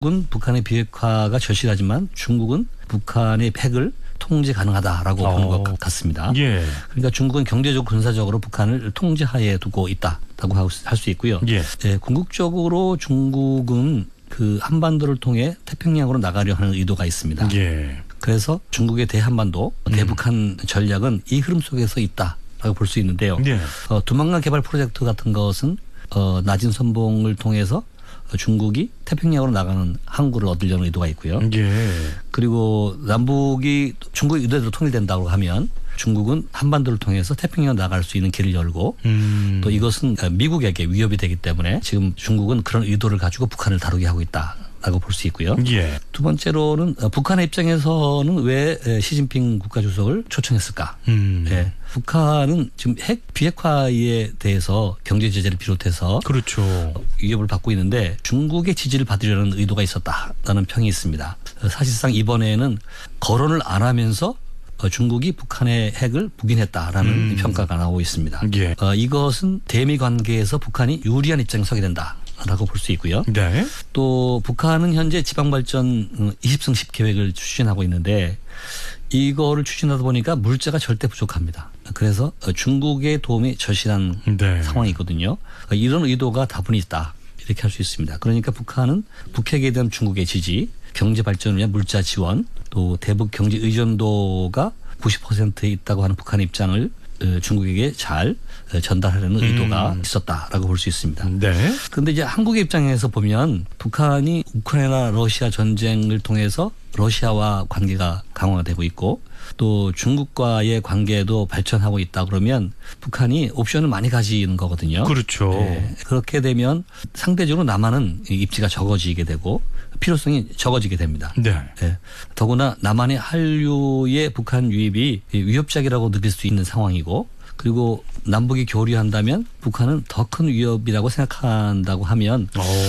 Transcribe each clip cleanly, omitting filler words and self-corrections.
은 북한의 비핵화가 절실하지만 중국은 북한의 핵을 통제 가능하다라고 보는 것 같습니다. 예. 그러니까 중국은 경제적 군사적으로 북한을 통제하에 두고 있다라고 할 수 있고요. 예. 예, 궁극적으로 중국은 그 한반도를 통해 태평양으로 나가려 하는 의도가 있습니다. 예. 그래서 중국의 대한반도, 대북한 전략은 이 흐름 속에서 있다라고 볼 수 있는데요. 예. 두만강 개발 프로젝트 같은 것은 낮은 선봉을 통해서 중국이 태평양으로 나가는 항구를 얻으려는 의도가 있고요. 예. 그리고 남북이 중국의 의도대로 통일된다고 하면 중국은 한반도를 통해서 태평양으로 나갈 수 있는 길을 열고 또 이것은 미국에게 위협이 되기 때문에 지금 중국은 그런 의도를 가지고 북한을 다루게 하고 있다라고 볼 수 있고요. 예. 두 번째로는 북한의 입장에서는 왜 시진핑 국가주석을 초청했을까? 예. 북한은 지금 핵 비핵화에 대해서 경제 제재를 비롯해서 그렇죠. 위협을 받고 있는데 중국의 지지를 받으려는 의도가 있었다라는 평이 있습니다. 사실상 이번에는 거론을 안 하면서 중국이 북한의 핵을 북인했다라는 평가가 나오고 있습니다. 예. 이것은 대미 관계에서 북한이 유리한 입장에 서게 된다라고 볼 수 있고요. 네. 또 북한은 현재 지방발전 20성 10 계획을 추진하고 있는데 이거를 추진하다 보니까 물자가 절대 부족합니다. 그래서 중국의 도움이 절실한 네. 상황이거든요. 이런 의도가 다분히 있다. 이렇게 할 수 있습니다. 그러니까 북한은 북핵에 대한 중국의 지지, 경제 발전을 위한 물자 지원, 또 대북 경제 의존도가 90%에 있다고 하는 북한의 입장을 중국에게 잘 전달하려는 의도가 있었다라고 볼 수 있습니다. 네. 그런데 이제 한국의 입장에서 보면 북한이 우크라이나 러시아 전쟁을 통해서 러시아와 관계가 강화되고 있고 또 중국과의 관계도 발전하고 있다 그러면 북한이 옵션을 많이 가지는 거거든요. 그렇죠. 네. 그렇게 되면 상대적으로 남한은 입지가 적어지게 되고 필요성이 적어지게 됩니다. 네. 네. 더구나 남한의 한류의 북한 유입이 위협적이라고 느낄 수 있는 상황이고 그리고 남북이 교류한다면 북한은 더 큰 위협이라고 생각한다고 하면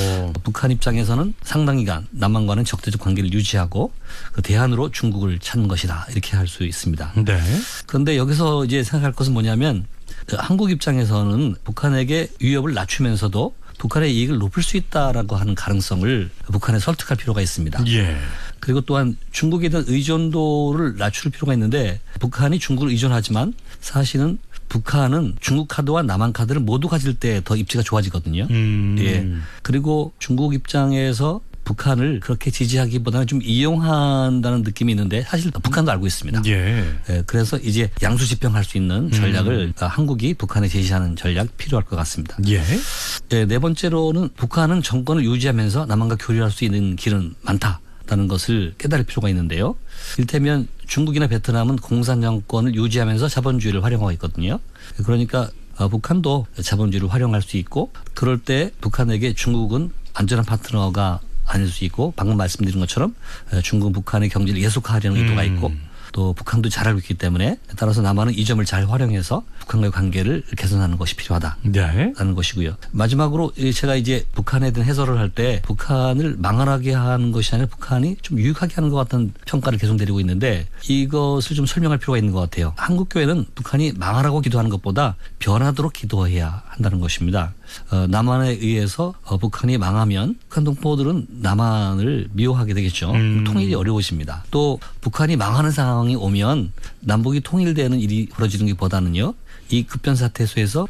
북한 입장에서는 상당 기간 남한과는 적대적 관계를 유지하고 그 대안으로 중국을 찾는 것이다 이렇게 할 수 있습니다. 네. 그런데 여기서 이제 생각할 것은 뭐냐면 한국 입장에서는 북한에게 위협을 낮추면서도 북한의 이익을 높일 수 있다라고 하는 가능성을 북한에 설득할 필요가 있습니다. 예. 그리고 또한 중국에 대한 의존도를 낮출 필요가 있는데 북한이 중국을 의존하지만 사실은 북한은 중국 카드와 남한 카드를 모두 가질 때 더 입지가 좋아지거든요. 예. 그리고 중국 입장에서 북한을 그렇게 지지하기보다는 좀 이용한다는 느낌이 있는데 사실 북한도 알고 있습니다. 예. 예. 그래서 이제 양수집병할 수 있는 전략을 한국이 북한에 제시하는 전략 필요할 것 같습니다. 예. 예. 네 번째로는 북한은 정권을 유지하면서 남한과 교류할 수 있는 길은 많다라는 것을 깨달을 필요가 있는데요. 이를테면 중국이나 베트남은 공산 정권을 유지하면서 자본주의를 활용하고 있거든요. 그러니까 북한도 자본주의를 활용할 수 있고 그럴 때 북한에게 중국은 안전한 파트너가 아닐 수 있고 방금 말씀드린 것처럼 중국 북한의 경제를 예속화하려는 의도가 있고 또 북한도 잘 알고 있기 때문에 따라서 남한은 이 점을 잘 활용해서 북한과의 관계를 개선하는 것이 필요하다라는 네. 것이고요. 마지막으로 제가 이제 북한에 대한 해설을 할 때 북한을 망언하게 하는 것이 아니라 북한이 좀 유익하게 하는 것 같은 평가를 계속 내리고 있는데 이것을 좀 설명할 필요가 있는 것 같아요. 한국교회는 북한이 망하라고 기도하는 것보다 변하도록 기도해야 한다는 것입니다. 남한에 의해서 북한이 망하면 북한 동포들은 남한을 미워하게 되겠죠. 통일이 어려워집니다. 또 북한이 망하는 상황이 오면 남북이 통일되는 일이 벌어지는 것보다는요. 이 급변사태소에서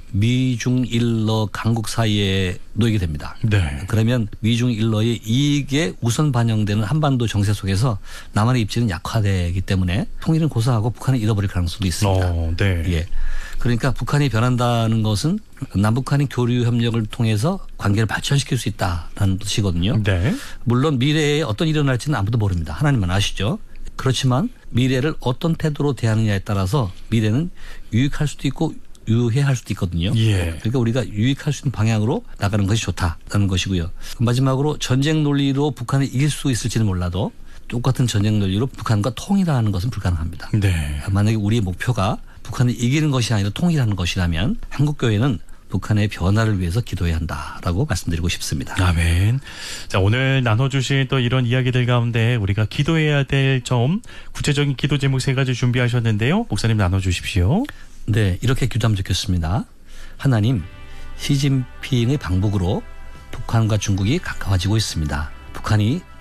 미중일러 강국 사이에 놓이게 됩니다. 네. 그러면 미중일러의 이익에 우선 반영되는 한반도 정세 속에서 남한의 입지는 약화되기 때문에 통일은 고사하고 북한을 잃어버릴 가능성도 있습니다. 네. 예. 그러니까 북한이 변한다는 것은 남북한이 교류 협력을 통해서 관계를 발전시킬 수 있다는 뜻이거든요. 네. 물론 미래에 어떤 일이 일어날지는 아무도 모릅니다. 하나님만 아시죠. 그렇지만 미래를 어떤 태도로 대하느냐에 따라서 미래는 유익할 수도 있고 유해할 수도 있거든요. 예. 그러니까 우리가 유익할 수 있는 방향으로 나가는 것이 좋다라는 것이고요. 마지막으로 전쟁 논리로 북한을 이길 수 있을지는 몰라도 똑같은 전쟁 논리로 북한과 통일하는 것은 불가능합니다. 네. 만약에 우리의 목표가 북한을 이기는 것이 아니라 통일하는 것이라면 한국교회는 북한의 변화를 위해서 기도해야 한다라고 말씀드리고 싶습니다. 아멘. 자, 오늘 나눠주신 또 이런 이야기들 가운데 우리가 기도해야 될 점, 구체적인 기도 제목 3가지 준비하셨는데요. 목사님 나눠주십시오. 네, 이렇게 기도하면 좋겠습니다. 하나님, 시진핑의 방북으로 북한과 중국이 가까워지고 있습니다. 북한이